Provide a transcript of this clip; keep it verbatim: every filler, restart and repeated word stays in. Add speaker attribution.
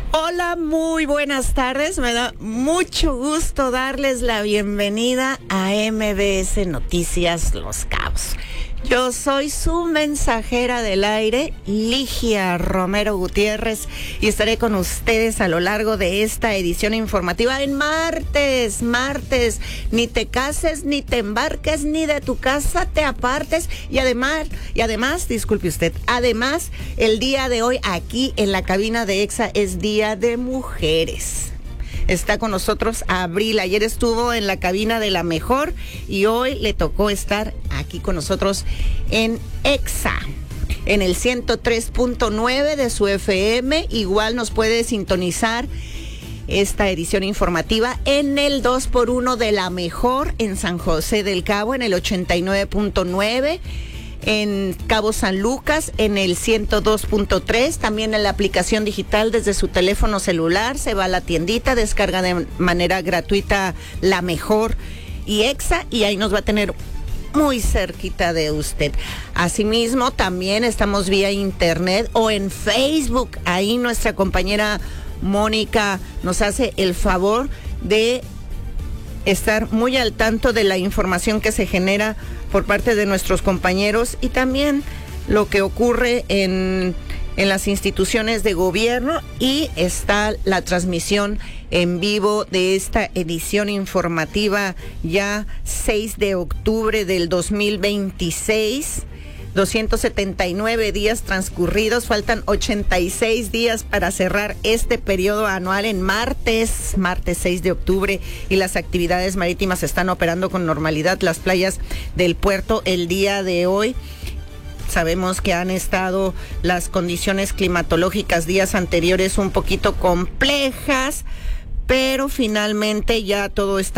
Speaker 1: Hola, muy buenas tardes. Me da mucho gusto darles la bienvenida a M B S Noticias Los Cabos. Yo soy su mensajera del aire, Ligia Romero Gutiérrez, y estaré con ustedes a lo largo de esta edición informativa en martes, martes. Ni te cases, ni te embarques, ni de tu casa te apartes. Y además, y además, disculpe usted, además, el día de hoy aquí en la cabina de EXA es Día de Mujeres. Está con nosotros Abril. Ayer estuvo en la cabina de La Mejor y hoy le tocó estar aquí con nosotros en EXA, en el ciento tres punto nueve de su F M. Igual nos puede sintonizar esta edición informativa en el dos por uno de La Mejor en San José del Cabo, en el ochenta y nueve punto nueve. En Cabo San Lucas en el ciento dos punto tres, también en la aplicación digital desde su teléfono celular, se va a la tiendita, descarga de manera gratuita La Mejor y EXA y ahí nos va a tener muy cerquita de usted. Asimismo, también estamos vía internet o en Facebook, ahí nuestra compañera Mónica nos hace el favor de estar muy al tanto de la información que se genera por parte de nuestros compañeros y también lo que ocurre en, en las instituciones de gobierno, y está la transmisión en vivo de esta edición informativa ya seis de octubre del dos mil veintiséis. doscientos setenta y nueve días transcurridos, faltan ochenta y seis días para cerrar este periodo anual en martes, martes seis de octubre, y las actividades marítimas están operando con normalidad. Las playas del puerto el día de hoy, sabemos que han estado las condiciones climatológicas días anteriores un poquito complejas, pero finalmente ya todo está